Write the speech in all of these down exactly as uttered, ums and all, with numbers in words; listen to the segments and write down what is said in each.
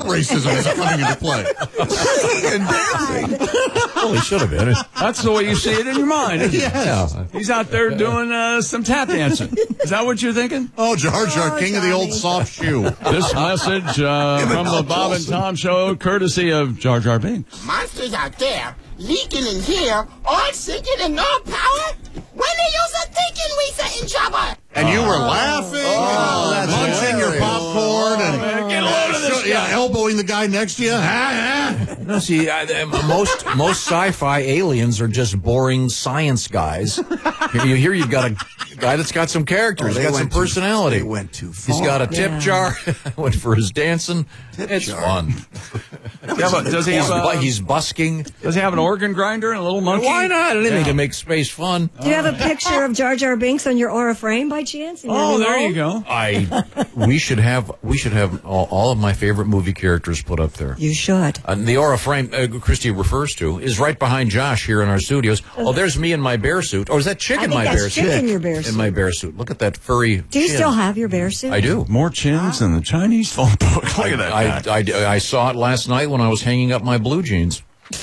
racism is coming into play. Well, he should have been. That's the way you see it in your mind, isn't it? Yes. He's out there doing uh, some tap dancing. Is that what you're thinking? Oh, Jar Jar, Oh, king of the old Johnny. soft shoe. This message uh, from the Bob and Tom Show, courtesy of Jar Jar Binks. Monsters out there, leaking in here, all sinking and no power? When they use a thinking, we set in trouble. And you were laughing, Oh, and that's munching your hilarious. popcorn, and man, get a load of this yeah, guy. elbowing the guy next to you. No, see, I, I- most most sci-fi aliens are just boring science guys. Here, you hear you've got a guy that's got some character. Oh, He's they got some went too- personality. they went too far. He's got a tip Yeah. jar. Went for his dancing. It's jar. fun. Yeah, but does he He's, have bu- a, he's busking. does he have an organ grinder and a little monkey? Why not? Anything Yeah. to make space fun. Do you have a picture of Jar Jar Binks on your aura frame by chance? In your Oh, new there home? you go. I. We should have. We should have all, all of my favorite movie characters put up there. You should. Uh, the aura frame uh, Christy refers to is right behind Josh here in our studios. Oh, there's me in my bear suit. Or is that chick I in think my that's bear chick suit? in your bear In suit. my bear suit. Look at that furry. Do you chin. still have your bear suit? I do. More chins than the Chinese phone book. Look at that I, guy. I, I, I saw it last night when I was hanging up my blue jeans.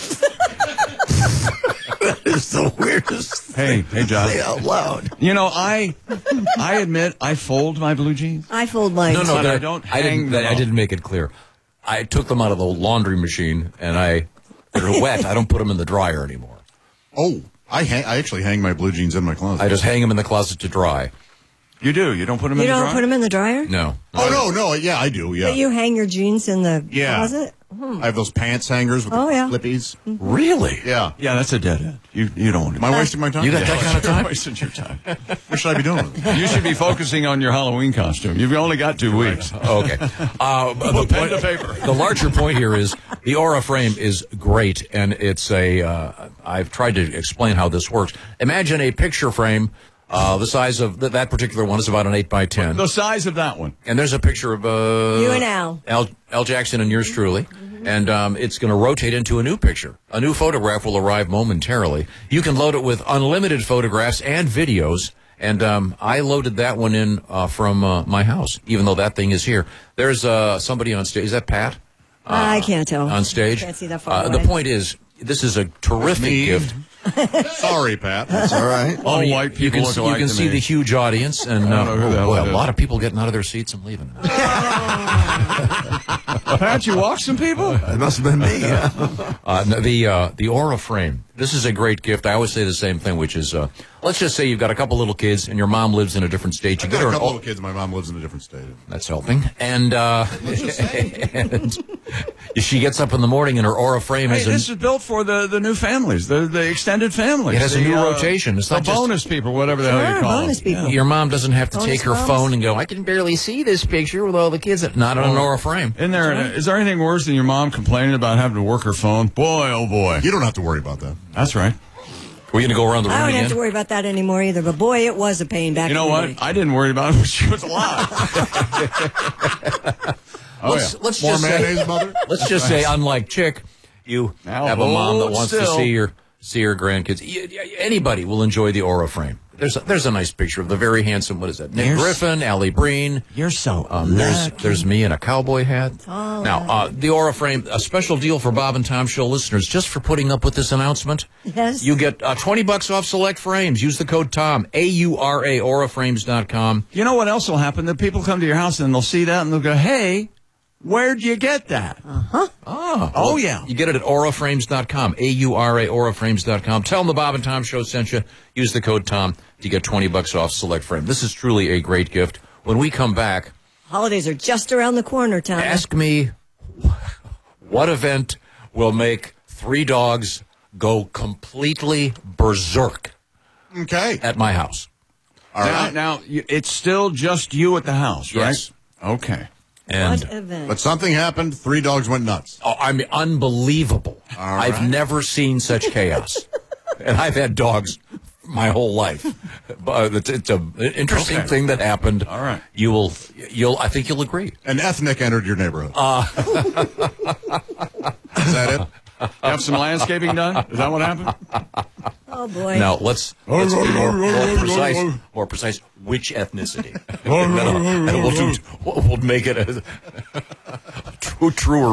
It's the weirdest Hey, hey, Josh. thing out loud. You know, I I admit I fold my blue jeans. I fold mine. No, no, But that- I don't I hang didn't. them I up. didn't make it clear. I took them out of the laundry machine, and I they're wet. I don't put them in the dryer anymore. Oh, I hang, I actually hang my blue jeans in my closet. I just hang them in the closet to dry. You do. You don't put them You in the don't dryer? put them in the dryer? No. oh no, no, yeah, I do. Yeah, But you hang your jeans in the Yeah. closet? I have those pants hangers with Oh, the yeah. flippies. Really? Yeah. Yeah, that's a dead end. You you don't want to. Am I wasting my time? You got that kind of time? wasting your time. What should I be doing? with it? You should be focusing on your Halloween costume. You've only got two weeks. Okay. Uh, the, Put pen point, to paper. the larger point here is the aura frame is great, and it's a. Uh, I've tried to explain how this works. Imagine a picture frame. Uh, the size of th- that particular one is about an eight by ten, The size of that one. and there's a picture of uh, You and Al. Al, Al Jackson and yours truly, and um, it's going to rotate into a new picture. A new photograph will arrive momentarily. You can load it with unlimited photographs and videos. And um, I loaded that one in uh, from uh, my house, even though that thing is here. There's uh, somebody on stage. Is that Pat? I can't tell. On stage? Can't see that far Uh, the away. point is, this is a terrific me. gift. Sorry, Pat. It's all right. All You- white you people can, look see, you alike can to see me. the huge audience, and uh, I don't know who the oh, hell boy, that a is. lot of people getting out of their seats and leaving. Pat, you walk some people? It must have been me. Yeah. Uh, no, the uh, the aura frame. This is a great gift. I always say the same thing, which is, uh, let's just say you've got a couple little kids, and your mom lives in a different state. You I've get got her a an couple au- of kids. My mom lives in a different state. That's helping. And, uh, and she gets up in the morning, and her aura frame Hey, has a this is built for the, the new families, the the extended families. It has a the, new uh, rotation. It's the not just- bonus people, whatever the hell Sure, you call bonus them. people. Your mom doesn't have to Bonus take her moms. phone and go, I can barely see this picture with all the kids. Not on an aura frame. Isn't there, is there anything worse than your mom complaining about having to work her phone? Boy, oh boy. You don't have to worry about that. That's right. We're going to go around the I room don't again? have to worry about that anymore either, but boy, it was a pain back You know in what? the day. I didn't worry about it when she was alive. oh, let's, yeah. let's More just say, mayonnaise, mother? let's just say, unlike Chick, you Now have a mom that hold wants to still. see your see your grandkids. Y- y- Anybody will enjoy the aura frame. There's a, there's a nice picture of the very handsome, what is that, Nick You're s- Griffin, Allie Breen. You're so Um, there's lucky. there's me in a cowboy hat. Oh, now, uh, the aura frame, a special deal for Bob and Tom Show listeners, just for putting up with this announcement. Yes. You get uh, twenty bucks off select frames. Use the code TOM, A U R A, aura frames dot com. You know what else will happen? That people come to your house and they'll see that and they'll go, hey, where'd you get that? Uh-huh. Oh, Oh, yeah. You get it at aura frames dot com, A U R A, aura frames dot com. Tell them the Bob and Tom Show sent you. Use the code TOM to get twenty bucks off select frame. This is truly a great gift. When we come back, Holidays are just around the corner, Tom. ask me what event will make three dogs go completely berserk Okay. at my house. All now, right. now, you- it's still just you at the house, right? Yes. Okay. And What event? But something happened. Three dogs went nuts. oh, I mean, unbelievable. All I've right. never seen such chaos. And I've had dogs my whole life. But it's, it's an interesting Okay. thing that happened. All right. You will, you'll, I think you'll agree. An ethnic entered your neighborhood. Uh, Is that it? Have some landscaping done? Is that what happened? Oh, boy. Now, let's, let's be more, more precise. More precise. Which ethnicity? and then, uh, and we'll, do, we'll make it a true, truer